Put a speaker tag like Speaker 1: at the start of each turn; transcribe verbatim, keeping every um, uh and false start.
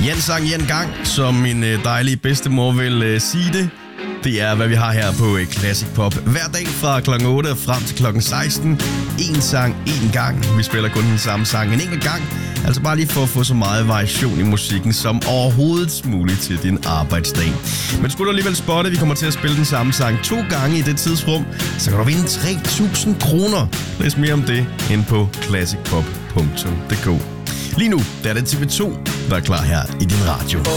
Speaker 1: Jens sang en gang, som min dejlige bedstemor vil sige det. Det er, hvad vi har her på Classic Pop. Hver dag fra klokken otte og frem til klokken seksten. En sang, en gang. Vi spiller kun den samme sang en enkelt gang. Altså bare lige for at få så meget variation i musikken som overhovedet muligt til din arbejdsdag. Men skulle du alligevel spotte, vi kommer til at spille den samme sang to gange i det tidsrum, så kan du vinde tre tusind kroner. Læs mere om det inde på classic pop punktum d k. Lige nu der er det T V to, der er klar her i din radio.